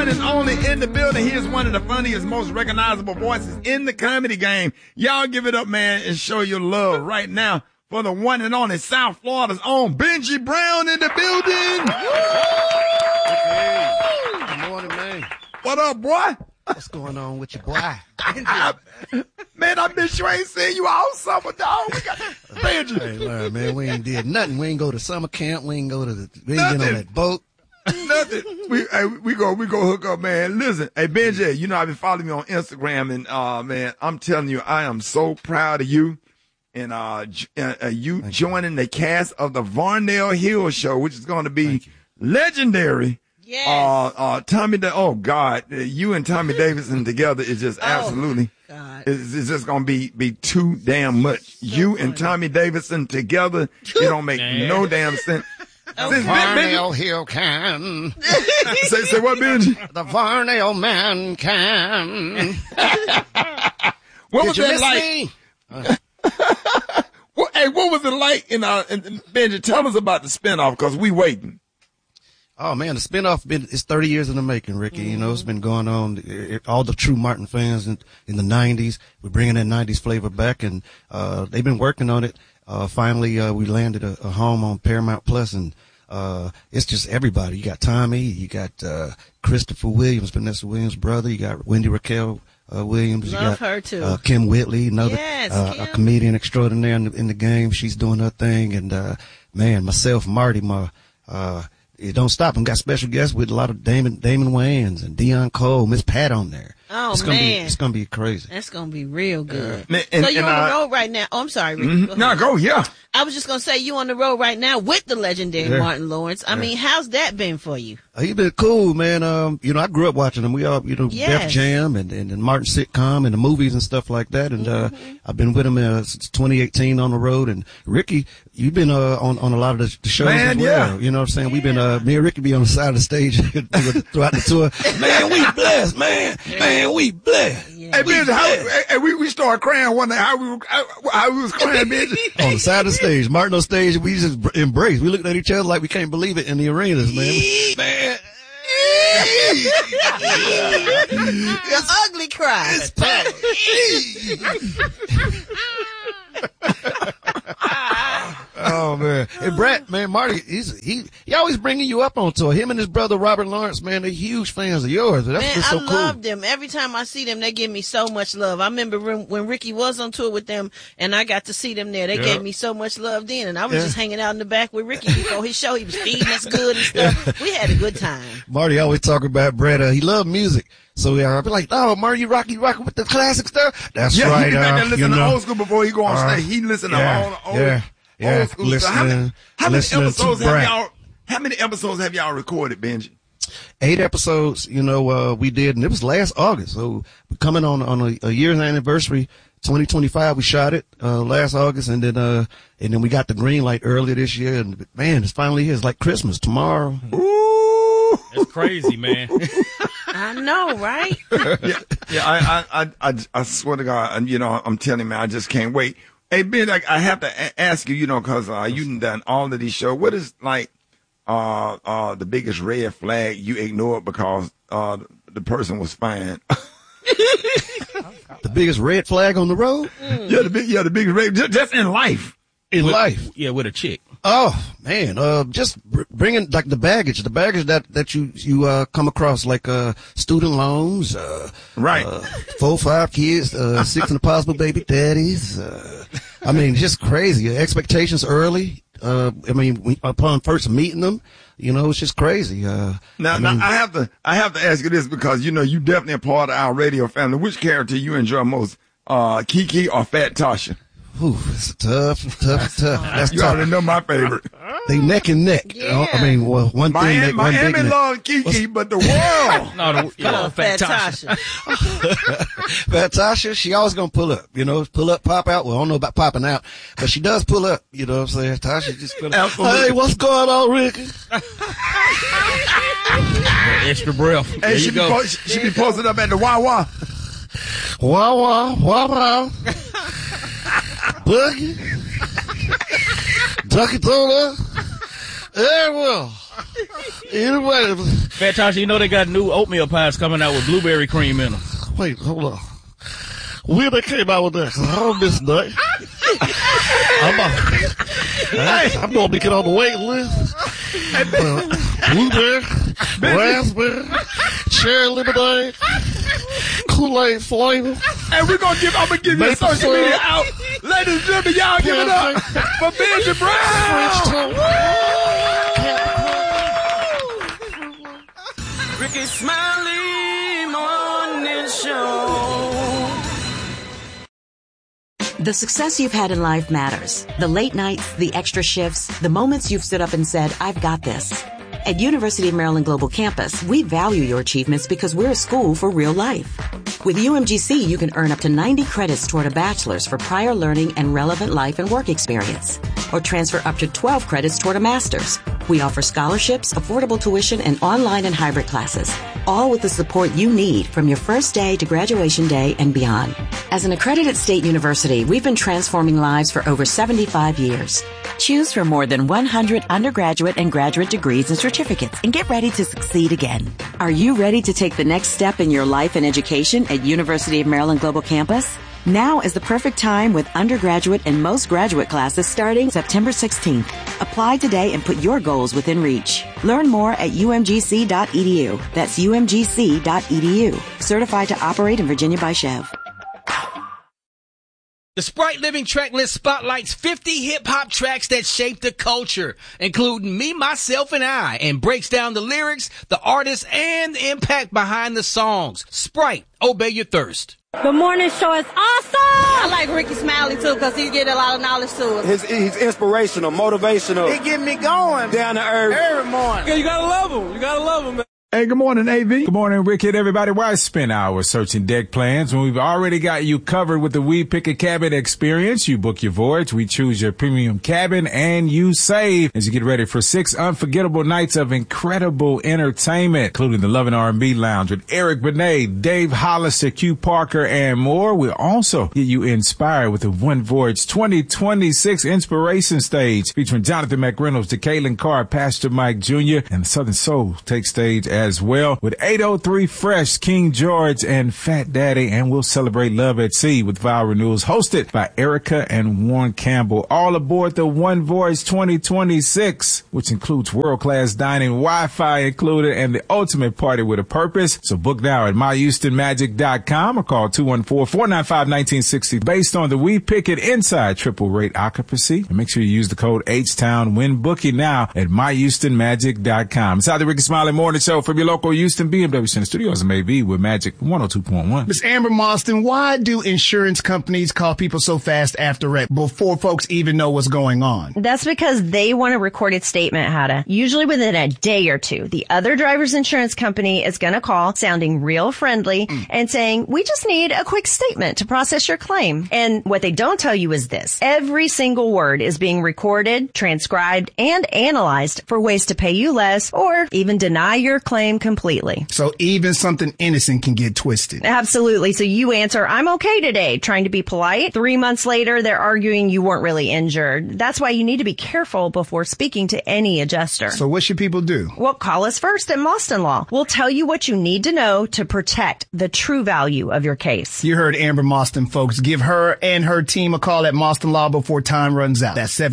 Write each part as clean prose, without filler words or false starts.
one and only in the building. He is one of the funniest, most recognizable voices in the comedy game. Y'all give it up, man, and show your love right now for the one and only South Florida's own Benji Brown in the building. Hey, good morning, man. What up, boy? What's going on with your boy? Man, I miss you. I ain't seen you all summer, dog. We got Benji. Hey, Larry, man, we ain't did nothing. We ain't go to summer camp. We ain't been on that boat. Nothing. We go hook up, man. Listen, hey Benji, you know I've been following you on Instagram, and man, I'm telling you, I am so proud of you, and you joining the cast of the Varnell Hill Show, which is going to be legendary. Yes. Tommy, oh God, you and Tommy Davidson together is just absolutely. God. It's just gonna be too damn much. You and Tommy Davidson together, it don't make no damn sense. The Varnell Hill can. Say what, Benji? The Varnell man can. What was Did you that miss like? me? What was it like? And Benji, tell us about the spinoff because we waiting. Oh man, the spinoff it's 30 years in the making, Ricky. You know, it's been going on. All the true Martin fans in the 90s, we're bringing that 90s flavor back, and they've been working on it. Finally, we landed a home on Paramount Plus, and it's just everybody. You got Tommy, you got Christopher Williams, Vanessa Williams' brother. You got Wendy Raquel Williams. Love you got her too. Kim Whitley, another Kim. a comedian extraordinaire in the game. She's doing her thing, and man, myself, Marty, it don't stop. And got special guests with a lot of Damon Wayans and Dion Cole, Miss Pat on there. Oh, man. It's going to be crazy. That's going to be real good. Man, so you're on the road right now. Oh, I'm sorry, Ricky. Go, yeah. I was just going to say you on the road right now with the legendary Martin Lawrence. I mean, how's that been for you? He's been cool, man. You know, I grew up watching him. We all, Def Jam and Martin sitcom and the movies and stuff like that. And I've been with him since 2018 on the road. And Ricky, you've been on a lot of the shows as well. You know what I'm saying? We've been me and Ricky be on the side of the stage throughout the tour. Man, we blessed, man. Man, we blessed. Yeah. Hey, Benji, we started crying one night. How we was crying, Benji? On the side of the stage, Martin on stage, we just embraced. We looked at each other like we can't believe it in the arenas, man. Man. The ugly cry. It's packed. Oh man, and Brett, man, Marty, he always bringing you up on tour. Him and his brother Robert Lawrence, man, they're huge fans of yours. That's man, just so I cool. love them. Every time I see them, they give me so much love. I remember when Ricky was on tour with them, and I got to see them there. They gave me so much love then, and I was just hanging out in the back with Ricky before his show. He was feeding us good and stuff. We had a good time. Marty always talking about Brett. He loved music. So I'll be like, oh, Marty, you rocking with the classic stuff? That's right. He be back there listening to old school before he go on stage. He listen to all the old school stuff. How many episodes have y'all recorded, Benji? 8 episodes, we did, and it was last August. So we're coming on a year's anniversary, 2025. We shot it last August, and then we got the green light earlier this year. And man, it's finally here. It's like Christmas tomorrow. Ooh, that's crazy, man. I know, right? I swear to God, I'm telling you, man, I just can't wait. Hey, Ben, I have to ask you, because you've done all of these shows. What is like the biggest red flag you ignored because the person was fine? The biggest red flag on the road? Yeah, the biggest red, just in life. Yeah, with a chick. Oh man, just bringing like the baggage that you come across, like student loans, right? 4 or 5 kids, 6 impossible baby daddies. I mean, just crazy expectations early. Upon first meeting them, it's just crazy. Now I have to ask you this because you definitely a part of our radio family. Which character you enjoy most, Kiki or Fat Tasha? Ooh, it's tough. That's you tough. already know my favorite. They neck and neck. Yeah. Miami loves Kiki, but the world. Fat Tasha. Fat Tasha, she always gonna pull up. Pull up, pop out. Well, I don't know about popping out, but she does pull up. You know what I'm saying? Tasha just pull up. Hey, what's going on, Ricky? Extra breath. Hey, she be posted up at the Wawa. Wawa. Boogie, Ducky Tola, well. Anyway, Fat Tasha, you know they got new oatmeal pies coming out with blueberry cream in them. Wait, hold on. When they came out with that, I don't miss nothing. I'm going to get on the wait list. Blueberry, raspberry, cherry lemonade, Kool-Aid flavor. And I'm going to give you a social media out. Ladies and gentlemen, y'all give it up for Benji Brown. Ricky Smiley Morning Show. The success you've had in life matters. The late nights, the extra shifts, the moments you've stood up and said, I've got this. At University of Maryland Global Campus, we value your achievements because we're a school for real life. With UMGC, you can earn up to 90 credits toward a bachelor's for prior learning and relevant life and work experience, or transfer up to 12 credits toward a master's. We offer scholarships, affordable tuition, and online and hybrid classes, all with the support you need from your first day to graduation day and beyond. As an accredited state university, we've been transforming lives for over 75 years. Choose from more than 100 undergraduate and graduate degrees and certificates and get ready to succeed again. Are you ready to take the next step in your life and education at University of Maryland Global Campus? Now is the perfect time with undergraduate and most graduate classes starting September 16th. Apply today and put your goals within reach. Learn more at umgc.edu. That's umgc.edu. Certified to operate in Virginia by Chev. The Sprite Living Track List spotlights 50 hip-hop tracks that shaped the culture, including Me, Myself, and I, and breaks down the lyrics, the artists, and the impact behind the songs. Sprite, obey your thirst. The morning show is awesome! I like Ricky Smiley, too, because he get a lot of knowledge to us. He's inspirational, motivational. He get me going. Down to earth. Every morning. Yeah, you gotta love him. You gotta love him, man. Hey, good morning, AV. Good morning, Rick Hit, everybody. Why spend hours searching deck plans when we've already got you covered with the We Pick a Cabin experience? You book your voyage, we choose your premium cabin, and you save as you get ready for 6 unforgettable nights of incredible entertainment, including the Love and R&B Lounge with Eric Benet, Dave Hollister, Q Parker, and more. We'll also get you inspired with the One Voyage 2026 Inspiration Stage featuring Jonathan McReynolds, DeKalin Carr, Pastor Mike Jr., and the Southern Soul take stage as well with 803 Fresh, King George, and Fat Daddy. And we'll celebrate Love at Sea with vow renewals hosted by Erica and Warren Campbell. All aboard the One Voyage 2026, which includes world-class dining, Wi-Fi included, and the ultimate party with a purpose. So book now at myhoustonmagic.com or call 214-495-1960 based on the We Pick It Inside triple rate occupancy. And make sure you use the code H-Town when booking now at myhoustonmagic.com. It's how the Ricky Smiley Morning Show from your local Houston BMW Center Studios and maybe with Magic 102.1. Miss Amber Moston, why do insurance companies call people so fast after wreck before folks even know what's going on? That's because they want a recorded statement, Hada. Usually within a day or two, the other driver's insurance company is going to call sounding real friendly and saying, we just need a quick statement to process your claim. And what they don't tell you is this. Every single word is being recorded, transcribed, and analyzed for ways to pay you less or even deny your claim completely. So even something innocent can get twisted. Absolutely. So you answer, I'm okay today, trying to be polite. 3 months later, they're arguing you weren't really injured. That's why you need to be careful before speaking to any adjuster. So what should people do? Well, call us first at Moston Law. We'll tell you what you need to know to protect the true value of your case. You heard Amber Moston, folks. Give her and her team a call at Moston Law before time runs out. That's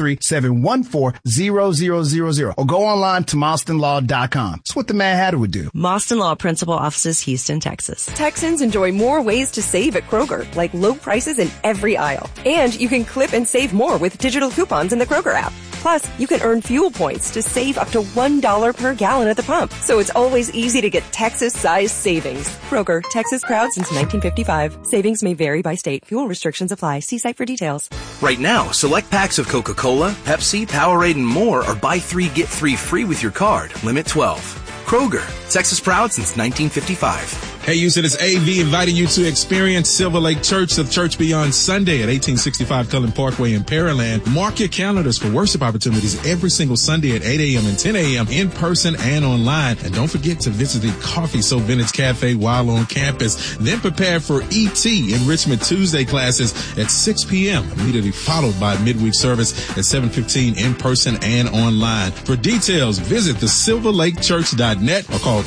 713-714-0000. Or go online to mostonlaw.com. That's what the Mad Hatter would do. Moston Law Principal Offices, Houston, Texas. Texans enjoy more ways to save at Kroger, like low prices in every aisle. And you can clip and save more with digital coupons in the Kroger app. Plus, you can earn fuel points to save up to $1 per gallon at the pump. So it's always easy to get Texas-sized savings. Kroger, Texas proud since 1955. Savings may vary by state. Fuel restrictions apply. See site for details. Right now, select packs of Coca-Cola, Pepsi, Powerade, and more are buy 3, get 3 free with your card. Limit 12. Kroger, Texas proud since 1955. Hey, Houston, it's AV inviting you to experience Silver Lake Church, the Church Beyond Sunday at 1865 Cullen Parkway in Pearland. Mark your calendars for worship opportunities every single Sunday at 8 a.m. and 10 a.m. in person and online. And don't forget to visit the Coffee So Vintage Cafe while on campus. Then prepare for ET Enrichment Tuesday classes at 6 p.m., immediately followed by midweek service at 7:15 in person and online. For details, visit thesilverlakechurch.net or call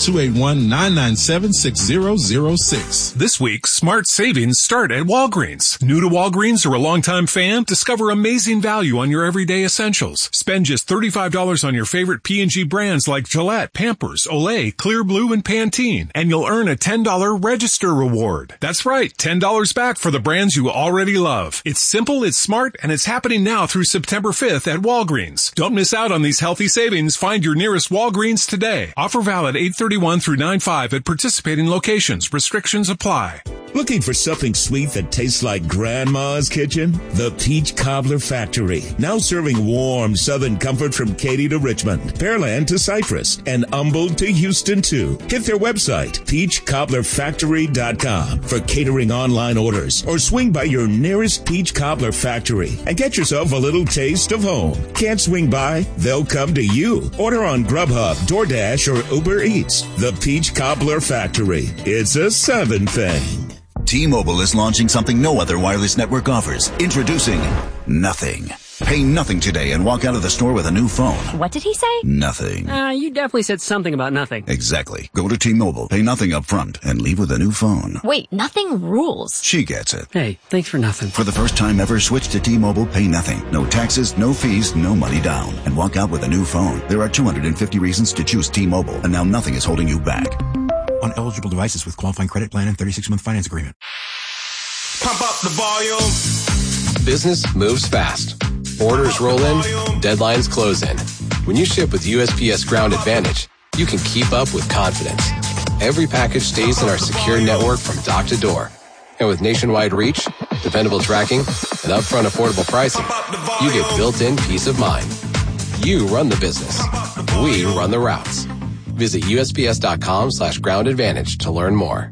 281-997-6006. This week, smart savings start at Walgreens. New to Walgreens or a longtime fan? Discover amazing value on your everyday essentials. Spend just $35 on your favorite P&G brands like Gillette, Pampers, Olay, Clear Blue, and Pantene, and you'll earn a $10 register reward. That's right, $10 back for the brands you already love. It's simple, it's smart, and it's happening now through September 5th at Walgreens. Don't miss out on these healthy savings. Find your nearest Walgreens today. Offer valid 8/31 through 9/5 at participating locations. Restrictions apply. Looking for something sweet that tastes like Grandma's kitchen? The Peach Cobbler Factory. Now serving warm Southern comfort from Katy to Richmond, Pearland to Cypress, and Humboldt to Houston too. Hit their website, peachcobblerfactory.com, for catering online orders, or swing by your nearest Peach Cobbler Factory and get yourself a little taste of home. Can't swing by? They'll come to you. Order on Grubhub, DoorDash, or Uber Eats. The Peach Cobbler Factory. It's a Southern thing. T-Mobile is launching something no other wireless network offers. Introducing Nothing. Pay nothing today and walk out of the store with a new phone. What did he say? Nothing. You definitely said something about nothing. Exactly. Go to T-Mobile, pay nothing up front, and leave with a new phone. Wait, nothing rules. She gets it. Hey, thanks for nothing. For the first time ever, switch to T-Mobile, pay nothing. No taxes, no fees, no money down. And walk out with a new phone. There are 250 reasons to choose T-Mobile, and now nothing is holding you back. On eligible devices with qualifying credit plan and 36-month finance agreement. Pump up the volume. Business moves fast. Orders roll in, deadlines close in. When you ship with USPS Ground Advantage, you can keep up with confidence. Every package stays in our secure network from dock to door. And with nationwide reach, dependable tracking, and upfront affordable pricing, you get built-in peace of mind. You run the business. We run the routes. Visit USPS.com/Ground Advantage to learn more.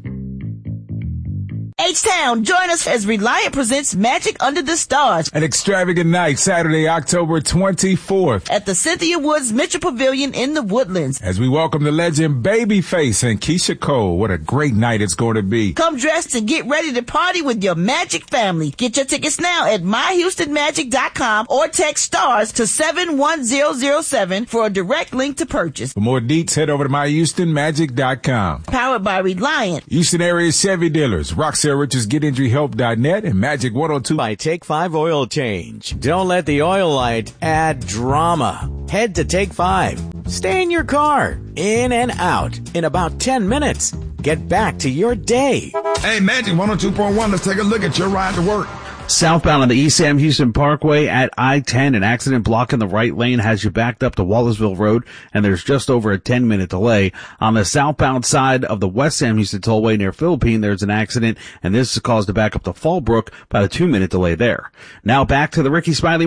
H-Town, join us as Reliant presents Magic Under the Stars. An extravagant night, Saturday, October 24th. At the Cynthia Woods Mitchell Pavilion in the Woodlands. As we welcome the legend Babyface and Keisha Cole. What a great night it's going to be. Come dressed and get ready to party with your Magic family. Get your tickets now at myhoustonmagic.com or text STARS to 71007 for a direct link to purchase. For more deets, head over to myhoustonmagic.com. Powered by Reliant. Houston area Chevy dealers, Roxelle Richards, GetInjuryHelp.net, and Magic 102. By Take 5 Oil Change. Don't let the oil light add drama. Head to Take 5. Stay in your car, in and out, in about 10 minutes. Get back to your day. Hey, Magic 102.1, let's take a look at your ride to work. Southbound on the East Sam Houston Parkway at I-10, an accident blocking the right lane has you backed up to Wallaceville Road, and there's just over a 10-minute delay. On the southbound side of the West Sam Houston Tollway near Philippine, there's an accident, and this has caused a back up to Fallbrook, about a 2-minute delay there. Now back to the Ricky Smiley